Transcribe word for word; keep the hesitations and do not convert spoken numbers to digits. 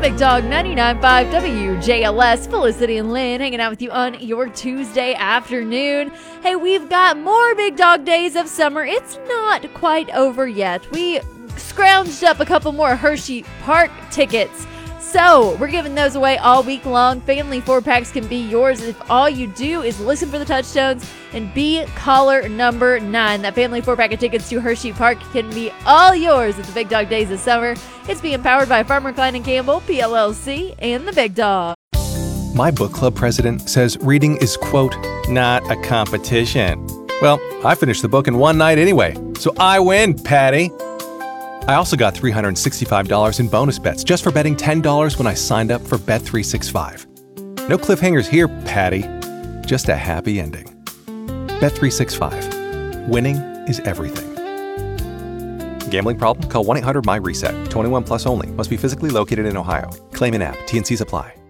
Big Dog ninety-nine point five W J L S, Felicity and Lynn hanging out with you on your Tuesday afternoon. Hey, we've got more Big Dog Days of summer. It's not quite over yet. We scrounged up a couple more Hershey Park tickets. So, we're giving those away all week long. Family four-packs can be yours if all you do is listen for the touchstones and be caller number nine. That family four-pack of tickets to Hershey Park can be all yours at the Big Dog Days of Summer. It's being powered by Farmer Klein and Campbell, P L L C, and the Big Dog. My book club president says reading is, quote, not a competition. Well, I finished the book in one night anyway, so I win, Patty. I also got three hundred sixty-five dollars in bonus bets just for betting ten dollars when I signed up for Bet three sixty-five. No cliffhangers here, Patty. Just a happy ending. Bet three sixty-five. Winning is everything. Gambling problem? Call one eight hundred M Y RESET. twenty-one plus only. Must be physically located in Ohio. Claim in app. T and Cs apply.